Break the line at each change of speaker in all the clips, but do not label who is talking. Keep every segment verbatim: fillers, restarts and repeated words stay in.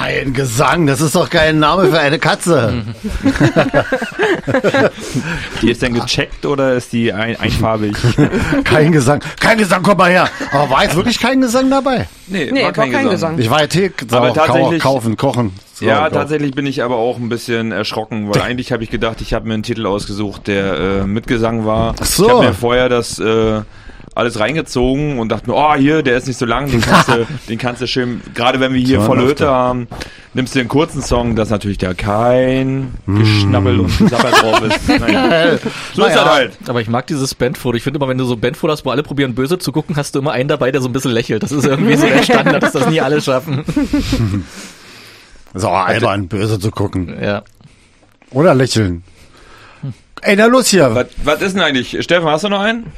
Kein Gesang, das ist doch kein Name für eine Katze.
Die ist denn gecheckt oder ist die ein, einfarbig?
Kein Gesang. Kein Gesang, komm mal her. Aber war jetzt wirklich kein Gesang dabei?
Nee,
Nee,
war kein,
kein
Gesang.
Gesang.
Ich war ja Tee
Aber
sau-
tatsächlich-
kaufen, kochen. So,
Ja,
kaufen.
tatsächlich bin ich aber auch ein bisschen erschrocken, weil eigentlich habe ich gedacht, ich habe mir einen Titel ausgesucht, der äh, mit Gesang war.
Ach so.
Ich habe mir vorher das äh, alles reingezogen und dachte mir, oh, hier, der ist nicht so lang, den kannst du, den kannst du schön, gerade wenn wir hier volle Hütte haben, nimmst du den kurzen Song, dass natürlich da kein Geschnabbel und Gesabbel drauf ist. Naja. So ist
Naja.
das halt.
Aber ich mag dieses Bandfoto. Ich finde immer, wenn du so ein Bandfoto hast, wo alle probieren böse zu gucken, hast du immer einen dabei, der so ein bisschen lächelt. Das ist irgendwie so der Standard, dass das nie alle schaffen.
So, albern, böse zu gucken.
Ja.
Oder lächeln. Ey, na los hier.
Was, was ist denn eigentlich? Steffen, hast du noch einen?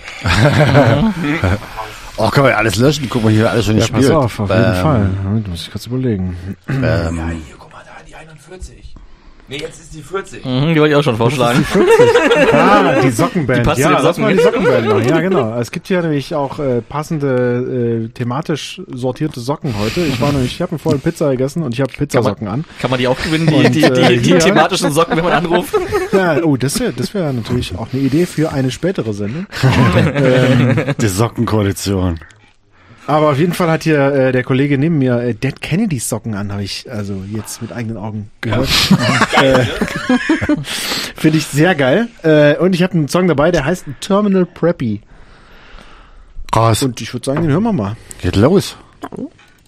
Oh, können wir alles löschen? Guck mal, hier alles schon
Ja,
gespielt.
pass auf, auf jeden
Ähm,
Fall. Moment, muss ich kurz überlegen.
Ähm,
Hier, guck mal da, die einundvierzig. Nee, jetzt ist die vierzig.
Mhm, die wollte ich auch schon vorschlagen.
Ah, die Sockenband.
Die passt zu
ja,
den
lass mal
Socken.
die Sockenband machen. Ja, genau. Es gibt hier nämlich auch äh, passende, äh, thematisch sortierte Socken heute. Ich war nämlich, ich habe vorhin Pizza gegessen und ich habe Pizzasocken an.
Kann man die auch gewinnen, die,
Und,
die,
äh,
die, die
hier-
thematischen Socken, wenn man anruft?
Ja, oh, das wäre das wär natürlich auch eine Idee für eine spätere Sendung.
die Sockenkoalition.
Aber auf jeden Fall hat hier äh, der Kollege neben mir äh, Dead Kennedys Socken an, habe ich also jetzt mit eigenen Augen gehört. äh, Finde ich sehr geil. Äh, und ich habe einen Song dabei, der heißt Terminal Preppy.
Krass.
Und ich würde sagen, den hören wir mal.
Geht los.
Oh.